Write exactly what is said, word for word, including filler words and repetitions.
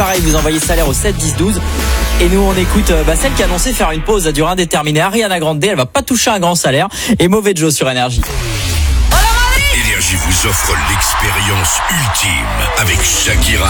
pareil, vous envoyez salaire au sept dix douze. Et nous, on écoute bah, celle qui a annoncé faire une pause à durée indéterminée, Ariana Grande. Elle va pas toucher un grand salaire. Et Mauvais Joe sur Énergie. Énergie vous offre l'expérience ultime avec Shakira.